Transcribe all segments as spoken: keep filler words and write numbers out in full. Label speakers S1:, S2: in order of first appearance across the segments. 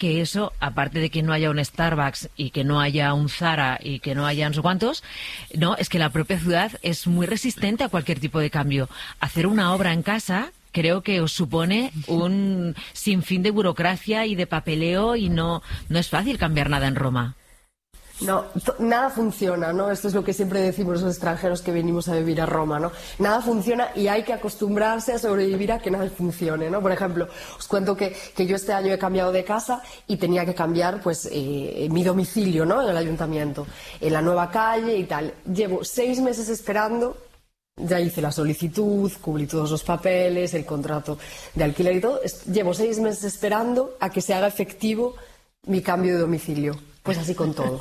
S1: que eso, aparte de que no haya un Starbucks y que no haya un Zara y que no haya no sé cuántos, no, es que la propia ciudad es muy resistente a cualquier tipo de cambio. Hacer una obra en casa creo que os supone un sinfín de burocracia y de papeleo y no, no es fácil cambiar nada en Roma.
S2: No, nada funciona, ¿no? Esto es lo que siempre decimos los extranjeros que venimos a vivir a Roma, ¿no? Nada funciona y hay que acostumbrarse a sobrevivir a que nada funcione, ¿no? Por ejemplo, os cuento que, que yo este año he cambiado de casa y tenía que cambiar, pues, eh, mi domicilio, ¿no? En el ayuntamiento, en la nueva calle y tal. Llevo seis meses esperando. Ya hice la solicitud, cubrí todos los papeles, el contrato de alquiler y todo. Llevo seis meses esperando a que se haga efectivo mi cambio de domicilio. Pues así con todo.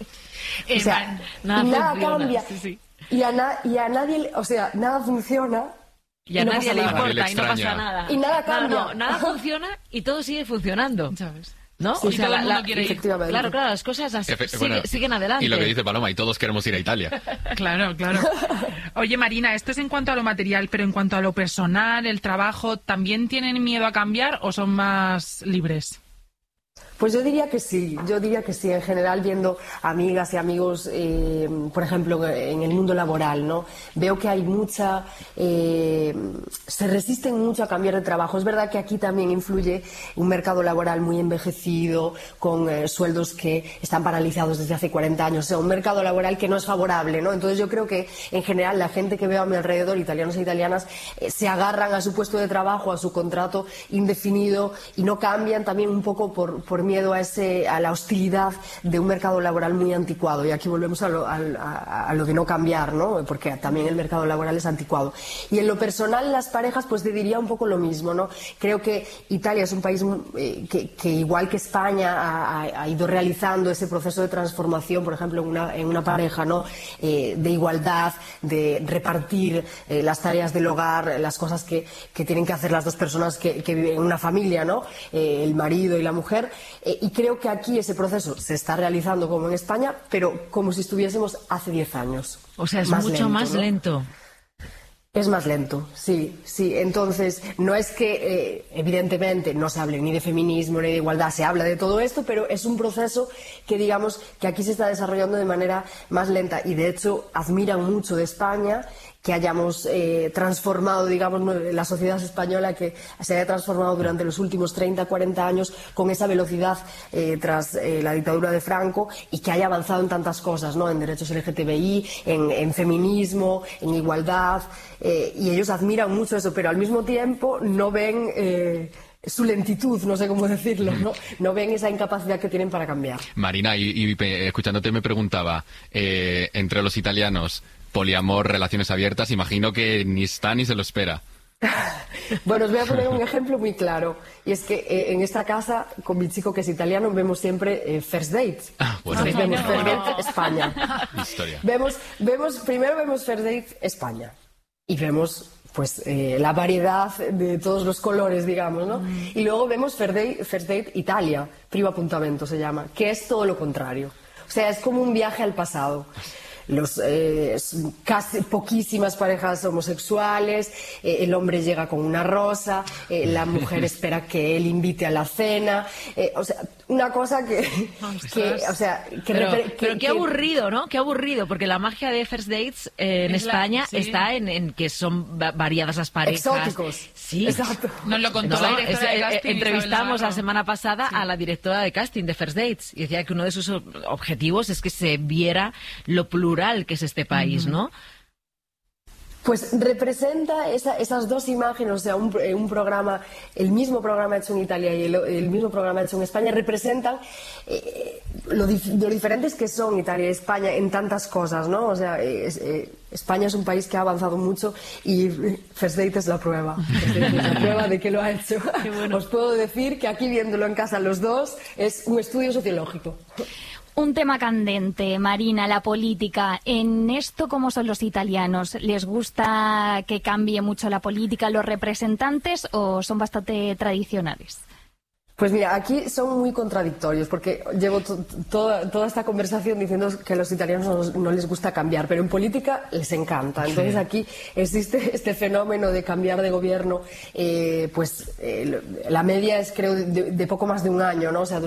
S2: O sea, nada, nada cambia. Sí, sí. Y, a na, y a nadie, o sea, nada funciona.
S1: Y a y no nadie le importa y no pasa nada.
S2: Y nada cambia.
S1: No, no, nada funciona y todo sigue funcionando. ¿Sabes? ¿No?
S3: Sí, o sea, todo el mundo la, quiere ir.
S1: Claro, claro, las cosas así, Efe, sigue, bueno, siguen adelante.
S4: Y lo que dice Paloma, y todos queremos ir a Italia.
S3: Claro, claro. Oye, Marina, esto es en cuanto a lo material, pero en cuanto a lo personal, el trabajo, ¿también tienen miedo a cambiar o son más libres?
S2: Pues yo diría que sí, yo diría que sí, en general viendo amigas y amigos, eh, por ejemplo, en el mundo laboral, ¿no? Veo que hay mucha, eh, se resisten mucho a cambiar de trabajo. Es verdad que aquí también influye un mercado laboral muy envejecido, con eh, sueldos que están paralizados desde hace cuarenta años, o sea, un mercado laboral que no es favorable, ¿no? Entonces yo creo que en general la gente que veo a mi alrededor, italianos e italianas, eh, se agarran a su puesto de trabajo, a su contrato indefinido y no cambian también un poco por, por miedo a, ese, a la hostilidad de un mercado laboral muy anticuado. Y aquí volvemos a lo, a, a, a lo de no cambiar, ¿no? Porque también el mercado laboral es anticuado. Y en lo personal, las parejas, pues te diría un poco lo mismo, ¿no? Creo que Italia es un país eh, que, que, igual que España, ha, ha ido realizando ese proceso de transformación, por ejemplo, en una, en una pareja, ¿no? Eh, de igualdad, de repartir eh, las tareas del hogar, las cosas que, que tienen que hacer las dos personas que, que viven en una familia, ¿no? Eh, el marido y la mujer. Eh, y creo que aquí ese proceso se está realizando como en España, pero como si estuviésemos hace diez años.
S1: O sea, es
S2: más
S1: mucho
S2: lento,
S1: más
S2: ¿no?
S1: lento.
S2: Es más lento, sí, sí. Entonces, no es que, eh, evidentemente, no se hable ni de feminismo ni de igualdad, se habla de todo esto, pero es un proceso que, digamos, que aquí se está desarrollando de manera más lenta. Y, de hecho, admiran mucho de España que hayamos eh, transformado, digamos, la sociedad española, que se haya transformado durante los últimos treinta, cuarenta años con esa velocidad eh, tras eh, la dictadura de Franco, y que haya avanzado en tantas cosas, ¿no? En derechos L G T B I, en, en feminismo, en igualdad, eh, y ellos admiran mucho eso, pero al mismo tiempo no ven eh, su lentitud, no sé cómo decirlo, ¿no? No ven esa incapacidad que tienen para cambiar.
S4: Marina, y, y escuchándote me preguntaba, eh, entre los italianos, poliamor, relaciones abiertas, imagino que ni está ni se lo espera.
S2: Bueno, os voy a poner un ejemplo muy claro, y es que eh, en esta casa, con mi chico que es italiano, vemos siempre eh, First Date.
S4: Ah, bueno.
S2: Entonces, vemos First Date España.
S4: Historia.
S2: Vemos, vemos, primero vemos First Date España y vemos pues eh, la variedad de todos los colores, digamos, ¿no? Mm. Y luego vemos First Date, First Date Italia, Primo Appuntamento se llama, que es todo lo contrario. O sea, es como un viaje al pasado. Los, eh, casi poquísimas parejas homosexuales, eh, el hombre llega con una rosa, eh, la mujer espera que él invite a la cena, eh, o sea, una cosa que, que o sea, que
S1: pero,
S2: que,
S1: pero qué
S2: que,
S1: aburrido, ¿no? Qué aburrido, porque la magia de First Dates eh, en es España la, sí. está en, en que son variadas las parejas.
S2: Exóticos.
S1: Sí.
S2: Exacto.
S3: Nos lo contó
S1: no,
S3: la directora
S1: es,
S3: de casting.
S1: Entrevistamos la semana pasada
S3: sí.
S1: a la directora de casting de First Dates y decía que uno de sus objetivos es que se viera lo plural que es este país, ¿no?
S2: Pues representa esa, esas dos imágenes, o sea, un, un programa, el mismo programa hecho en Italia y el, el mismo programa hecho en España, representan eh, lo, lo diferentes que son Italia y España en tantas cosas, ¿no? O sea, es, eh, España es un país que ha avanzado mucho y First Date es la prueba. First Date es la prueba de que lo ha hecho. Qué bueno. Os puedo decir que aquí, viéndolo en casa los dos, es un estudio sociológico.
S5: Un tema candente, Marina, la política. En esto, ¿cómo son los italianos? ¿Les gusta que cambie mucho la política, los representantes, o son bastante tradicionales?
S2: Pues mira, aquí son muy contradictorios, porque llevo to toda, toda esta conversación diciendo que a los italianos no, no les gusta cambiar, pero en política les encanta. Entonces aquí existe este fenómeno de cambiar de gobierno, eh, pues eh, la media es, creo, de, de poco más de un año, ¿no? O sea,